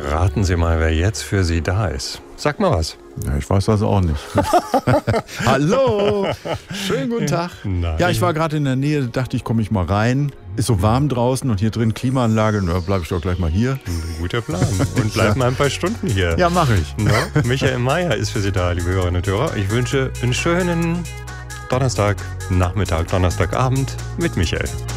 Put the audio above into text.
Raten Sie mal, wer jetzt für Sie da ist. Sag mal was. Ja, ich weiß das auch nicht. Hallo, schönen guten Tag. Nein. Ja, ich war gerade in der Nähe, dachte ich, komme ich mal rein. Ist so warm draußen und hier drin Klimaanlage, da bleibe ich doch gleich mal hier. Ein guter Plan. Und bleib mal ein paar Stunden hier. Ja, mache ich. Na, Michael Mayer ist für Sie da, liebe Hörerinnen und Hörer. Ich wünsche einen schönen Donnerstagnachmittag, Donnerstagabend mit Michael.